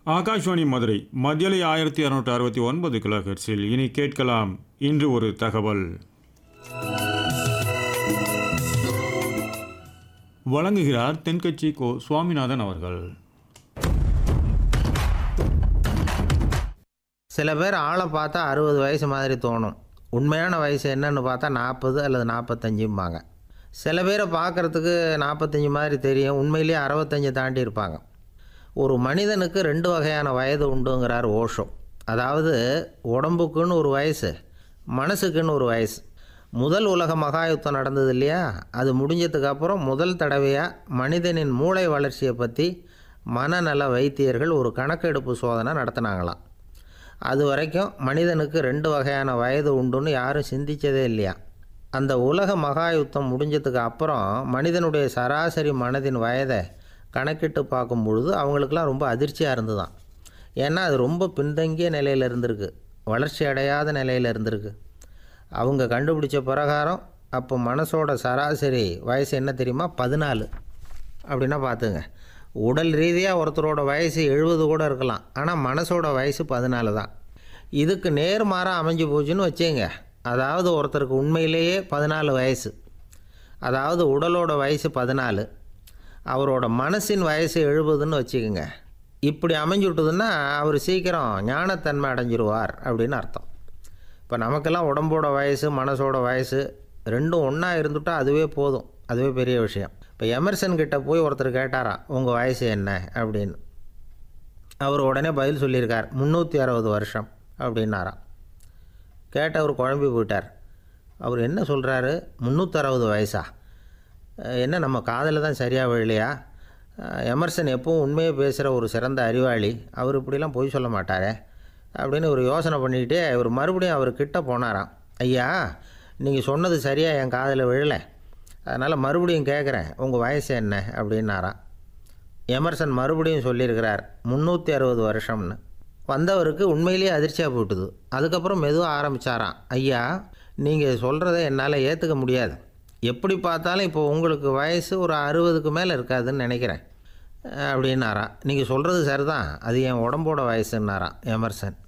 ஆகாஷ்வாணி மதுரை மத்தியலை 1669 கிலோஹெர்ட்ஸில் இனி கேட்கலாம் இன்று ஒரு தகவல். வழங்குகிறார் தென்கட்சி கோ சுவாமிநாதன் அவர்கள். சில பேர் ஆளை பார்த்தா 60 வயசு மாதிரி தோணும். உண்மையான வயசு என்னன்னு பார்த்தா 40 அல்லது 45ம்பாங்க. சில பேரை பார்க்குறதுக்கு 45 மாதிரி தெரியும், உண்மையிலேயே 65 தாண்டி இருப்பாங்க. ஒரு மனிதனுக்கு 2 வகையான வயது உண்டுங்கிறார் ஓஷோ. அதாவது உடம்புக்குன்னு ஒரு வயசு, மனசுக்குன்னு ஒரு வயசு. முதல் உலக மகாயுத்தம் நடந்தது இல்லையா, அது முடிஞ்சதுக்கப்புறம் முதல் தடவையாக மனிதனின் மூளை வளர்ச்சியை பற்றி மனநல வைத்தியர்கள் ஒரு கணக்கெடுப்பு சோதனை நடத்தினாங்களாம். அது வரைக்கும் மனிதனுக்கு 2 வகையான வயது உண்டுன்னு யாரும் சிந்தித்ததே இல்லையா. அந்த உலக மகாயுத்தம் முடிஞ்சதுக்கு அப்புறம் மனிதனுடைய சராசரி மனதின் வயதை கணக்கிட்டு பார்க்கும் பொழுது அவங்களுக்கெல்லாம் ரொம்ப அதிர்ச்சியாக இருந்துதான். ஏன்னா அது ரொம்ப பின்தங்கிய நிலையில் இருந்திருக்கு, வளர்ச்சி அடையாத நிலையில் இருந்திருக்கு. அவங்க கண்டுபிடிச்ச பிரகாரம் அப்போ மனசோட சராசரி வயசு என்ன தெரியுமா, 14. அப்படின்னா பார்த்துங்க, உடல் ரீதியாக ஒருத்தரோட வயசு 70 கூட இருக்கலாம், ஆனால் மனசோட வயசு 14 தான். இதுக்கு நேர்மாறாக அமைஞ்சு போச்சுன்னு வச்சுங்க. அதாவது ஒருத்தருக்கு உண்மையிலேயே 14 வயசு, அதாவது உடலோட வயசு 14, அவரோட மனசின் வயசு 70ன்னு வச்சுக்கோங்க. இப்படி அமைஞ்சுட்டுதுன்னா அவர் சீக்கிரம் ஞானத்தன்மை அடைஞ்சிருவார் அப்படின்னு அர்த்தம். இப்போ நமக்கெல்லாம் உடம்போட வயசு மனசோட வயசு ரெண்டும் ஒன்றா இருந்துட்டால் அதுவே போதும், அதுவே பெரிய விஷயம். இப்போ எமர்சன் கிட்ட போய் ஒருத்தர் கேட்டாராம், உங்கள் வயசு என்ன அப்படின்னு. அவர் உடனே பதில் சொல்லியிருக்கார், 360 வருஷம் அப்படின்னாராம். கேட்டவர் குழம்பி போயிட்டார். அவர் என்ன சொல்கிறாரு, 360 வயசா? என்ன நம்ம காதில் தான் சரியாக விழலையா? எமர்சன் எப்பவும் உண்மையை பேசுகிற ஒரு சிறந்த அறிவாளி, அவர் இப்படிலாம் பொய் சொல்ல மாட்டாரே அப்படின்னு ஒரு யோசனை பண்ணிக்கிட்டே இவர் மறுபடியும் அவர் கிட்ட போனாராம். ஐயா, நீங்கள் சொன்னது சரியாக என் காதில் விழலை, அதனால் மறுபடியும் கேட்குறேன், உங்கள் வயசு என்ன அப்படின்னாராம். எமர்சன் மறுபடியும் சொல்லியிருக்கிறார், 360 வருஷம்னு. வந்தவருக்கு உண்மையிலேயே அதிர்ச்சியாக போட்டுது. அதுக்கப்புறம் மெதுவாக ஆரம்பித்தாராம், ஐயா நீங்கள் சொல்கிறத என்னால் ஏற்றுக்க முடியாது. எப்படி பார்த்தாலும் இப்போ உங்களுக்கு வயசு ஒரு 60க்கு மேலே இருக்காதுன்னு நினைக்கிறேன் அப்படின்னாராம். நீங்கள் சொல்கிறது சரிதான், அது என் உடம்போட வயசுன்னாராம் எமர்சன்.